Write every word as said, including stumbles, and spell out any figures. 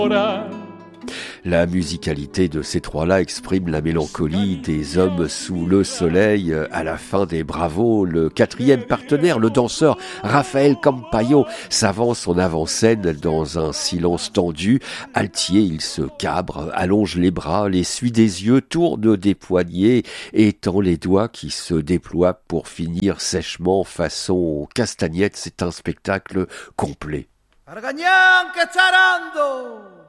La musicalité de ces trois-là exprime la mélancolie des hommes sous le soleil. À la fin des Bravos, le quatrième partenaire, le danseur Raphaël Campayo, s'avance en avant-scène dans un silence tendu. Altier, il se cabre, allonge les bras, les suit des yeux, tourne des poignets et tend les doigts qui se déploient pour finir sèchement façon castagnette. C'est un spectacle complet. Argagnán, que charando!